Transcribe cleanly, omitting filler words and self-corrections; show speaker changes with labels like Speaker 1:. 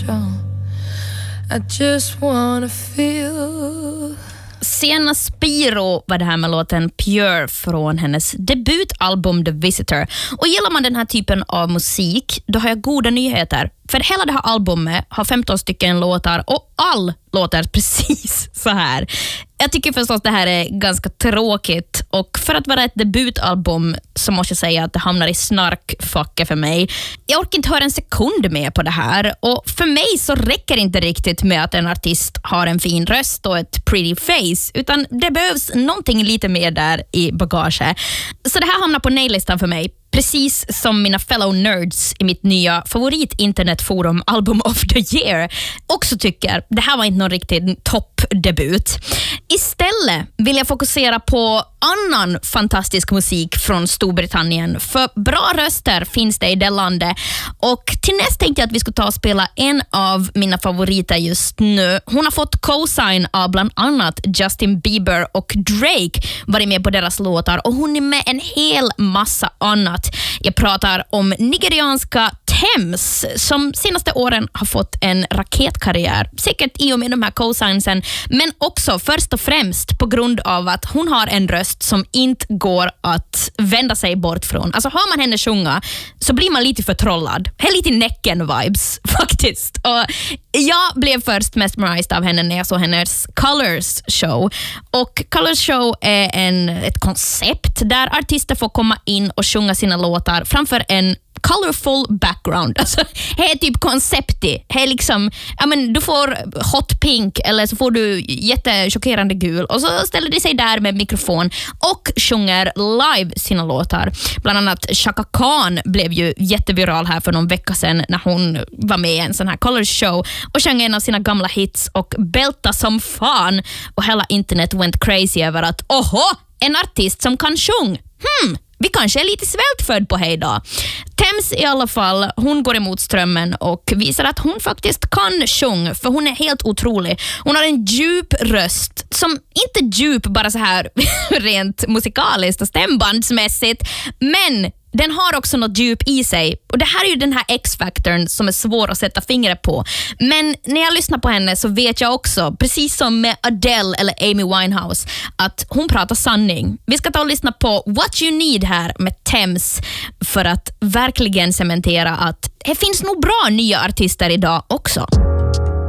Speaker 1: strong. I just wanna feel.
Speaker 2: Sienna Spiro var det här med låten Pure från hennes debutalbum The Visitor. Och gillar man den här typen av musik, då har jag goda nyheter. För hela det här albumet har 15 stycken låtar och all låter precis så här. Jag tycker förstås det här är ganska tråkigt, och för att vara ett debutalbum så måste jag säga att det hamnar i snarkfacket för mig. Jag orkar inte höra en sekund med på det här, och för mig så räcker det inte riktigt med att en artist har en fin röst och ett pretty face, utan det behövs någonting lite mer där i bagage. Så det här hamnar på nej-listan för mig. Precis som mina fellow nerds i mitt nya favorit-internetforum Album of the Year också tycker det här var inte någon riktig toppdebut. Istället vill jag fokusera på annan fantastisk musik från Storbritannien, för bra röster finns det i det landet. Och till nästa tänkte jag att vi ska ta och spela en av mina favoriter just nu. Hon har fått co-sign av bland annat Justin Bieber och Drake, varit med på deras låtar, och hon är med en hel massa annat. Jag pratar om nigerianska Tems, som senaste åren har fått en raketkarriär. Säkert i och med de här co-signsen, men också först och främst på grund av att hon har en röst som inte går att vända sig bort från. Alltså hör man henne sjunga så blir man lite förtrollad. Det är lite Näcken-vibes faktiskt. Och jag blev först mesmerized av henne när jag såg hennes Colors show. Och Colors show är ett koncept där artister får komma in och sjunga sina låtar framför en colorful background. Alltså, det är typ konceptet. Det är liksom, ja men du får hot pink eller så får du jättechockerande gul, och så ställer de sig där med mikrofon och sjunger live sina låtar. Bland annat Chaka Khan blev ju jätteviral här för någon vecka sedan när hon var med i en sån här colors show och sjöng en av sina gamla hits och bälta som fan, och hela internet went crazy över att en artist som kan sjung. Vi kanske är lite svältfödd på hejda. Tems i alla fall, hon går emot strömmen och visar att hon faktiskt kan sjunga, för hon är helt otrolig. Hon har en djup röst, som inte djup bara så här rent musikaliskt och stämbandsmässigt, men den har också något djup i sig. Och det här är ju den här X-faktorn som är svår att sätta fingret på. Men när jag lyssnar på henne så vet jag också, precis som med Adele eller Amy Winehouse, att hon pratar sanning. Vi ska ta och lyssna på What You Need här med Tems för att verkligen cementera att det finns nog bra nya artister idag också.